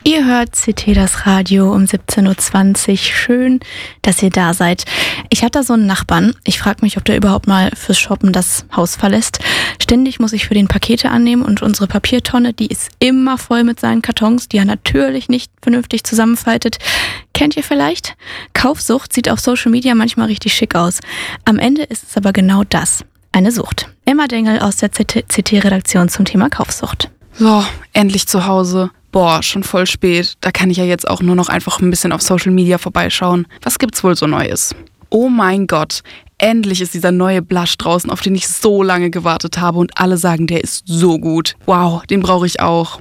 Ihr hört CT das Radio um 17.20 Uhr. Schön, dass ihr da seid. Ich hatte da so einen Nachbarn. Ich frage mich, ob der überhaupt mal fürs Shoppen das Haus verlässt. Ständig muss ich für den Pakete annehmen und unsere Papiertonne, die ist immer voll mit seinen Kartons, die er natürlich nicht vernünftig zusammenfaltet. Kennt ihr vielleicht? Kaufsucht sieht auf Social Media manchmal richtig schick aus. Am Ende ist es aber genau das. Eine Sucht. Emma Dengel aus der CT-Redaktion zum Thema Kaufsucht. So, endlich zu Hause. Boah, schon voll spät. Da kann ich ja jetzt auch nur noch einfach ein bisschen auf Social Media vorbeischauen. Was gibt's wohl so Neues? Oh mein Gott, endlich ist dieser neue Blush draußen, auf den ich so lange gewartet habe und alle sagen, der ist so gut. Wow, den brauche ich auch.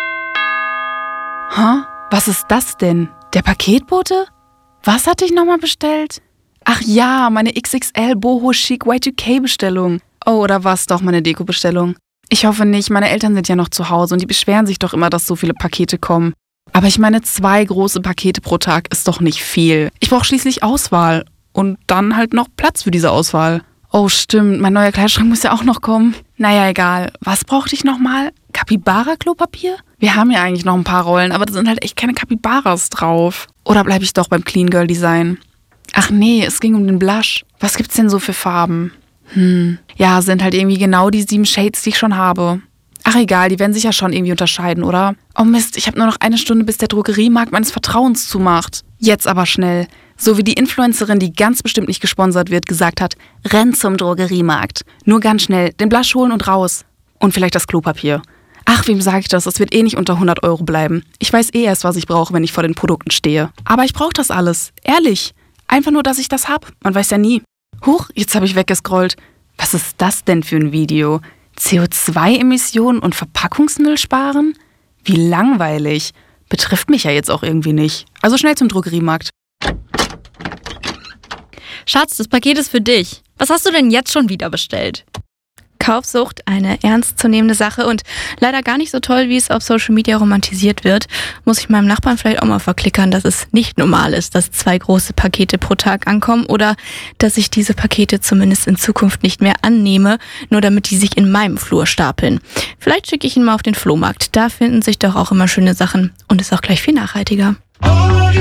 Hä? Was ist das denn? Der Paketbote? Was hatte ich nochmal bestellt? Ach ja, meine XXL Boho Chic Y2K-Bestellung. Oh, oder war es doch meine Deko-Bestellung? Ich hoffe nicht, meine Eltern sind ja noch zu Hause und die beschweren sich doch immer, dass so viele Pakete kommen. Aber ich meine, 2 große Pakete pro Tag ist doch nicht viel. Ich brauche schließlich Auswahl und dann halt noch Platz für diese Auswahl. Oh stimmt, mein neuer Kleiderschrank muss ja auch noch kommen. Naja, egal. Was brauchte ich nochmal? Capybara-Klopapier? Wir haben ja eigentlich noch ein paar Rollen, aber da sind halt echt keine Capybaras drauf. Oder bleibe ich doch beim Clean Girl Design? Ach nee, es ging um den Blush. Was gibt's denn so für Farben? Ja, sind halt irgendwie genau die 7 Shades, die ich schon habe. Ach egal, die werden sich ja schon irgendwie unterscheiden, oder? Oh Mist, ich habe nur noch 1 Stunde, bis der Drogeriemarkt meines Vertrauens zumacht. Jetzt aber schnell. So wie die Influencerin, die ganz bestimmt nicht gesponsert wird, gesagt hat, renn zum Drogeriemarkt. Nur ganz schnell, den Blush holen und raus. Und vielleicht das Klopapier. Ach, wem sage ich das? Es wird eh nicht unter 100 € bleiben. Ich weiß eh erst, was ich brauche, wenn ich vor den Produkten stehe. Aber ich brauche das alles. Ehrlich. Einfach nur, dass ich das hab. Man weiß ja nie. Huch, jetzt habe ich weggescrollt. Was ist das denn für ein Video? CO2-Emissionen und Verpackungsmüll sparen? Wie langweilig. Betrifft mich ja jetzt auch irgendwie nicht. Also schnell zum Drogeriemarkt. Schatz, das Paket ist für dich. Was hast du denn jetzt schon wieder bestellt? Kaufsucht, eine ernstzunehmende Sache und leider gar nicht so toll, wie es auf Social Media romantisiert wird, muss ich meinem Nachbarn vielleicht auch mal verklickern, dass es nicht normal ist, dass 2 große Pakete pro Tag ankommen oder dass ich diese Pakete zumindest in Zukunft nicht mehr annehme, nur damit die sich in meinem Flur stapeln. Vielleicht schicke ich ihn mal auf den Flohmarkt, da finden sich doch auch immer schöne Sachen und ist auch gleich viel nachhaltiger.